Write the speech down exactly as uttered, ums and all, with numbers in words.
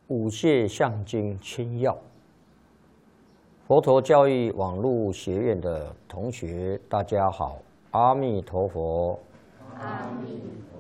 五谢象经清要，佛陀教育网络学院的同学，大家好，阿弥陀佛。 阿弥